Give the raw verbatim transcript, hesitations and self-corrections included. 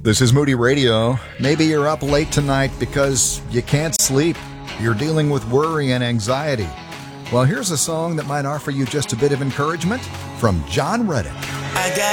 This is Moody Radio. Maybe you're up late tonight because you can't sleep. You're dealing with worry and anxiety. Well, here's a song that might offer you just a bit of encouragement from John Reddick. I got